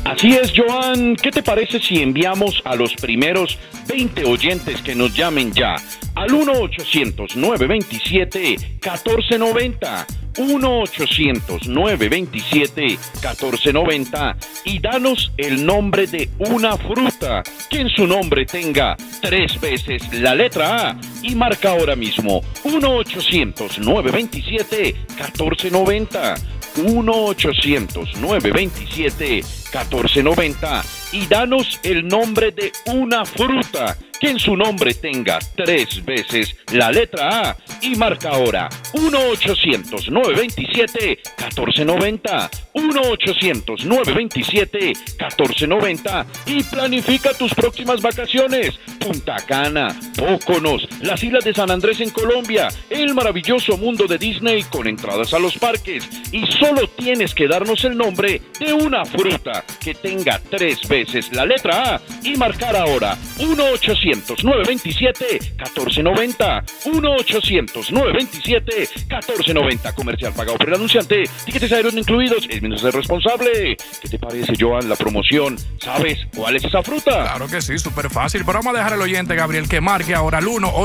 Así es, Joan. ¿Qué te parece si enviamos a los primeros 20 oyentes que nos llamen ya al 1-800-927-1490? 1-800-927-1490 y danos el nombre de una fruta que en su nombre tenga 3 veces la letra A y marca ahora mismo 1-800-927-1490. 1-800-927-1490 y danos el nombre de una fruta que en su nombre tenga 3 veces la letra A y marca ahora 1-800-927-1490. 1-800-927-1490 y planifica tus próximas vacaciones. Punta Cana, Poconos, las islas de San Andrés en Colombia, el maravilloso mundo de Disney con entradas a los parques. Y solo tienes que darnos el nombre de una fruta que tenga 3 veces la letra A y marcar ahora 1-800-927-1490. 1-800-927-1490. Comercial pagado por el anunciante. Tiquetes aéreos no incluidos. Es menos ser responsable. ¿Qué te parece, Joan, la promoción? ¿Sabes cuál es esa fruta? Claro que sí, súper fácil. Pero vamos a dejar al oyente, Gabriel, que marque ahora al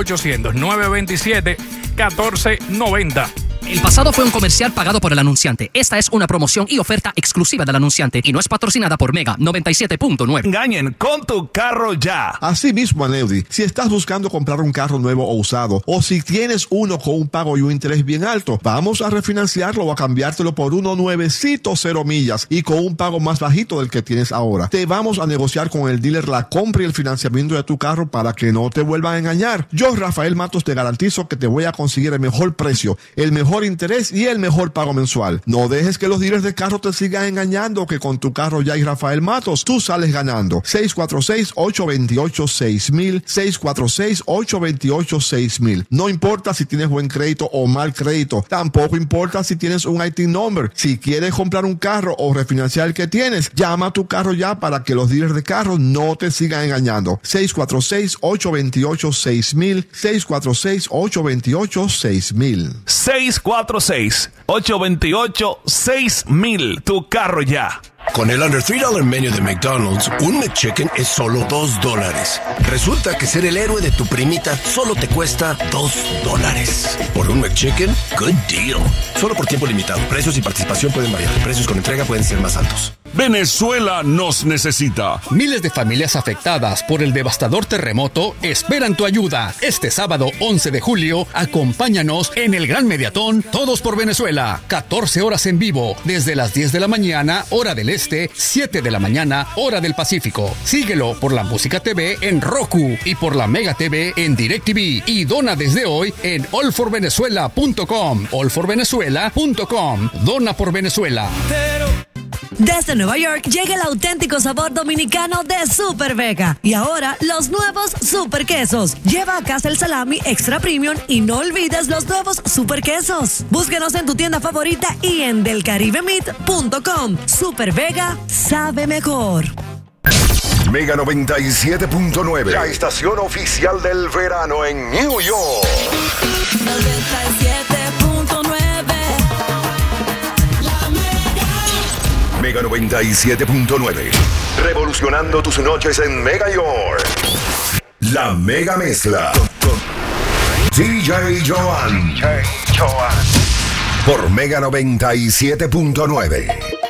1-800-927-1490. El pasado fue un comercial pagado por el anunciante. Esta es una promoción y oferta exclusiva del anunciante y no es patrocinada por Mega 97.9. Engañen con tu carro ya. Así mismo, Aneudi, si estás buscando comprar un carro nuevo o usado, o si tienes uno con un pago y un interés bien alto, vamos a refinanciarlo o a cambiártelo por uno nuevecito, 0 millas y con un pago más bajito del que tienes ahora. Te vamos a negociar con el dealer la compra y el financiamiento de tu carro para que no te vuelvan a engañar. Yo, Rafael Matos, te garantizo que te voy a conseguir el mejor precio, el mejor interés y el mejor pago mensual. No dejes que los dealers de carro te sigan engañando, que con tu carro ya y Rafael Matos tú sales ganando. 646-828-6000, 646-828-6000. No importa si tienes buen crédito o mal crédito, tampoco importa si tienes un IT number. Si quieres comprar un carro o refinanciar el que tienes, llama a tu carro ya para que los dealers de carro no te sigan engañando. 646-828-6000, 646-828-6000. 646-828-6000. Tu carro ya. Con el Under $3 Menu de McDonald's, un McChicken es solo $2. Resulta que ser el héroe de tu primita solo te cuesta $2. Por un McChicken, good deal. Solo por tiempo limitado. Precios y participación pueden variar. Precios con entrega pueden ser más altos. Venezuela nos necesita. Miles de familias afectadas por el devastador terremoto esperan tu ayuda. Este sábado 11 de julio, acompáñanos en el Gran Mediatón Todos por Venezuela. 14 horas en vivo, desde las 10 de la mañana, hora del este, 7 de la mañana, hora del Pacífico. Síguelo por la Música TV en Roku y por la Mega TV en DirecTV. Y dona desde hoy en allforvenezuela.com. allforvenezuela.com. Dona por Venezuela. Desde Nueva York llega el auténtico sabor dominicano de Super Vega. Y ahora, los nuevos Super Quesos. Lleva a casa el salami extra premium y no olvides los nuevos Super Quesos. Búsquenos en tu tienda favorita y en delcaribemeat.com. Super Vega sabe mejor. Mega 97.9, la estación oficial del verano en New York. 97.9. Mega 97.9, revolucionando tus noches en Mega York. La Mega Mezcla con DJ Joan. Por Mega 97.9.